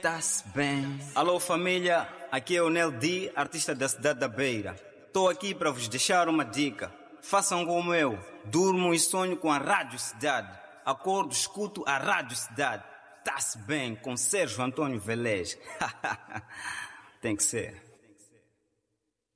tá-se bem. Alô família, aqui é o Nel D, artista da cidade da Beira. Estou aqui para vos deixar uma dica. Façam como eu, durmo e sonho com a Rádio Cidade. Acordo, escuto a Rádio Cidade. Tá-se bem com Sérgio Antônio Velez. Tem que ser.